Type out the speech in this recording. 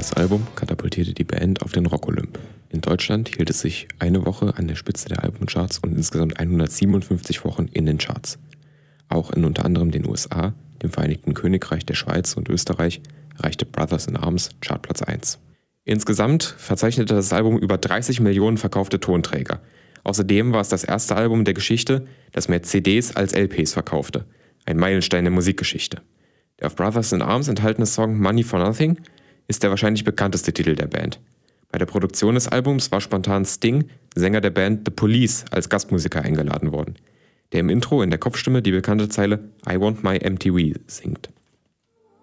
Das Album katapultierte die Band auf den Rock-Olymp. In Deutschland hielt es sich eine Woche an der Spitze der Albumcharts und insgesamt 157 Wochen in den Charts. Auch in unter anderem den USA, dem Vereinigten Königreich, der Schweiz und Österreich erreichte Brothers in Arms Chartplatz 1. Insgesamt verzeichnete das Album über 30 Millionen verkaufte Tonträger. Außerdem war es das erste Album der Geschichte, das mehr CDs als LPs verkaufte. Ein Meilenstein der Musikgeschichte. Der auf Brothers in Arms enthaltene Song Money for Nothing ist der wahrscheinlich bekannteste Titel der Band. Bei der Produktion des Albums war spontan Sting, Sänger der Band The Police, als Gastmusiker eingeladen worden, der im Intro in der Kopfstimme die bekannte Zeile I Want My MTV singt.